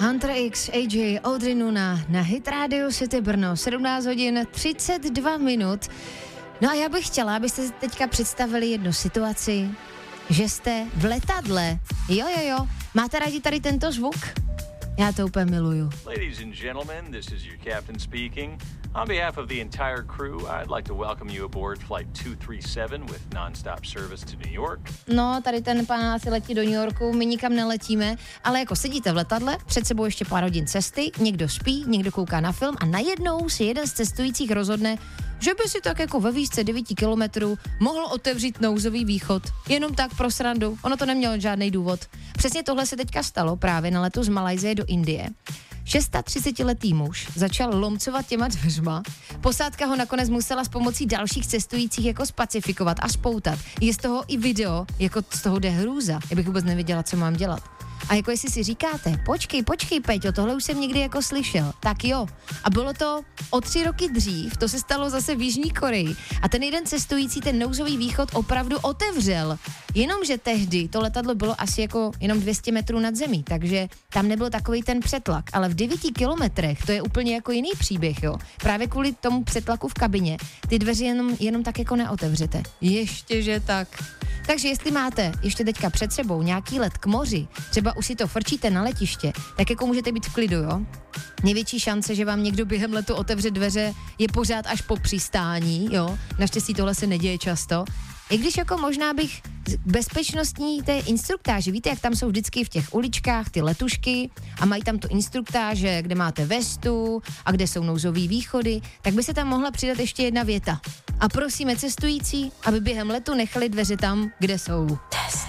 Hunter X, AJ, Audrey Nuna na Hit Radio City Brno, 17 hodin 32 minut. No a já bych chtěla, abyste si teďka představili jednu situaci, že jste v letadle. Jo. Máte rádi tady tento zvuk? Já to úplně miluju. Ladies and gentlemen, this is your captain speaking. On behalf of the entire crew, I'd like to welcome you aboard flight 237 with non-stop service to New York. No, tady ten pán asi letí do New Yorku, my nikam neletíme, ale jako sedíte v letadle, před sebou ještě pár hodin cesty, někdo spí, někdo kouká na film a najednou si jeden z cestujících rozhodne, že by si tak jako ve výšce 9 kilometrů mohl otevřít nouzový východ. Jenom tak pro srandu, ono to nemělo žádný důvod. Přesně tohle se teďka stalo právě na letu z Malajsie do Indie. 36letý muž začal lomcovat těma dveřma. Posádka ho nakonec musela s pomocí dalších cestujících jako spacifikovat a spoutat. Je z toho i video, jako z toho jde hrůza. Já bych vůbec nevěděla, co mám dělat. A jako jestli si říkáte, počkej, Peťo, tohle už jsem někdy jako slyšel. Tak jo. A bylo to o 3 roky dřív, to se stalo zase v Jižní Koreji. A ten jeden cestující ten nouzový východ opravdu otevřel. Jenomže tehdy to letadlo bylo asi jako jenom 200 metrů nad zemí, takže tam nebyl takový ten přetlak. Ale v 9 kilometrech to je úplně jako jiný příběh, jo. Právě kvůli tomu přetlaku v kabině ty dveře jenom tak jako neotevřete. Ještěže tak. Takže jestli máte ještě teďka před sebou nějaký let k moři, třeba už si to frčíte na letiště, tak jako můžete být v klidu, jo? Největší šance, že vám někdo během letu otevře dveře, je pořád až po přistání, jo? Naštěstí tohle se neděje často. I když jako možná bych bezpečnostní té instruktáži, víte, jak tam jsou vždycky v těch uličkách ty letušky a mají tam tu instruktáže, kde máte vestu a kde jsou nouzový východy, tak by se tam mohla přidat ještě jedna věta. A prosíme cestující, aby během letu nechali dveře tam, kde jsou. Test.